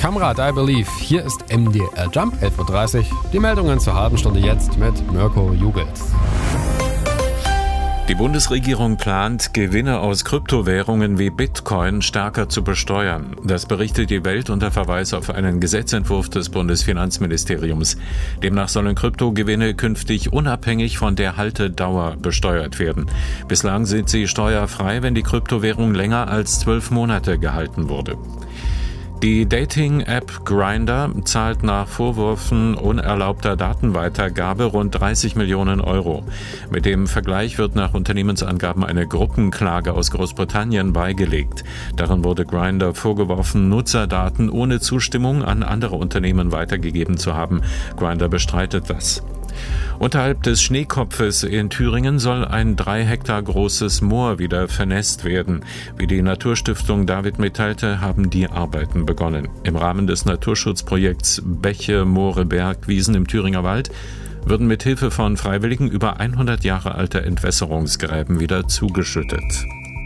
Kamrat, I Believe. Hier ist MDR Jump, 11.30 Uhr. Die Meldungen zur halben Stunde jetzt mit Mirko Jugels. Die Bundesregierung plant, Gewinne aus Kryptowährungen wie Bitcoin stärker zu besteuern. Das berichtet die Welt unter Verweis auf einen Gesetzentwurf des Bundesfinanzministeriums. Demnach sollen Kryptogewinne künftig unabhängig von der Haltedauer besteuert werden. Bislang sind sie steuerfrei, wenn die Kryptowährung länger als 12 Monate gehalten wurde. Die Dating-App Grindr zahlt nach Vorwürfen unerlaubter Datenweitergabe rund 30 Millionen Euro. Mit dem Vergleich wird nach Unternehmensangaben eine Gruppenklage aus Großbritannien beigelegt. Darin wurde Grindr vorgeworfen, Nutzerdaten ohne Zustimmung an andere Unternehmen weitergegeben zu haben. Grindr bestreitet das. Unterhalb des Schneekopfes in Thüringen soll ein 3 Hektar großes Moor wieder vernässt werden. Wie die Naturstiftung David mitteilte, haben die Arbeiten begonnen. Im Rahmen des Naturschutzprojekts Bäche, Moore, Bergwiesen im Thüringer Wald würden mit Hilfe von Freiwilligen über 100 Jahre alte Entwässerungsgräben wieder zugeschüttet.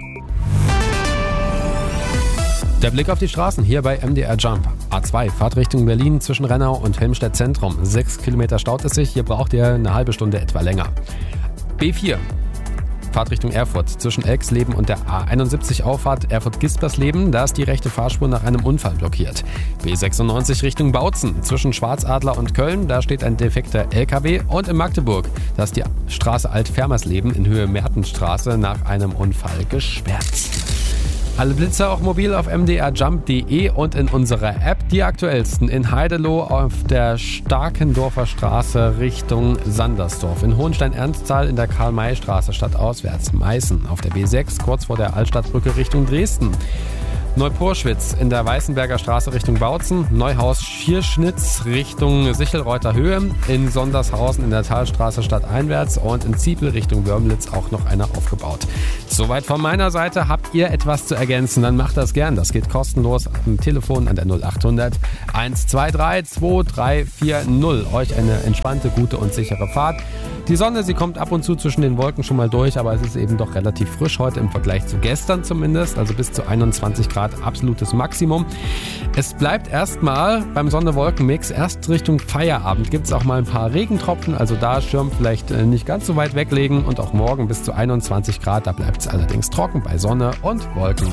Der Blick auf die Straßen hier bei MDR Jump. A2, Fahrt Richtung Berlin zwischen Rennau und Helmstedt Zentrum. 6 Kilometer staut es sich, hier braucht ihr eine halbe Stunde etwa länger. B4, Fahrt Richtung Erfurt zwischen Elksleben und der A71 Auffahrt Erfurt-Gispersleben. Da ist die rechte Fahrspur nach einem Unfall blockiert. B96 Richtung Bautzen zwischen Schwarzadler und Köln. Da steht ein defekter LKW. Und in Magdeburg, da ist die Straße Alt-Fermerssleben in Höhe Mertenstraße nach einem Unfall gesperrt. Alle Blitzer auch mobil auf mdrjump.de und in unserer App. Die aktuellsten in Heideloh auf der Starkendorfer Straße Richtung Sandersdorf. In Hohenstein-Ernsthal in der Karl-May-Straße stadtauswärts. Meißen auf der B6 kurz vor der Altstadtbrücke Richtung Dresden. Neuporschwitz in der Weißenberger Straße Richtung Bautzen, Neuhaus-Schierschnitz Richtung Sichelreuther Höhe, in Sondershausen in der Talstraße stadteinwärts und in Ziepel Richtung Wörmlitz auch noch einer aufgebaut. Soweit von meiner Seite. Habt ihr etwas zu ergänzen, dann macht das gern. Das geht kostenlos am Telefon an der 0800 123 2340. Euch eine entspannte, gute und sichere Fahrt. Die Sonne, sie kommt ab und zu zwischen den Wolken schon mal durch, aber es ist eben doch relativ frisch heute im Vergleich zu gestern zumindest, also bis zu 21 Grad absolutes Maximum. Es bleibt erstmal beim Sonne-Wolken-Mix, erst Richtung Feierabend gibt es auch mal ein paar Regentropfen, also da Schirm vielleicht nicht ganz so weit weglegen und auch morgen bis zu 21 Grad, da bleibt es allerdings trocken bei Sonne und Wolken.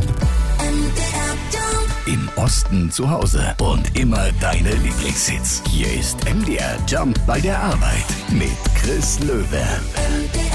Im Osten zu Hause und immer deine Lieblingshits. Hier ist MDR Jump bei der Arbeit mit Chris Löwe.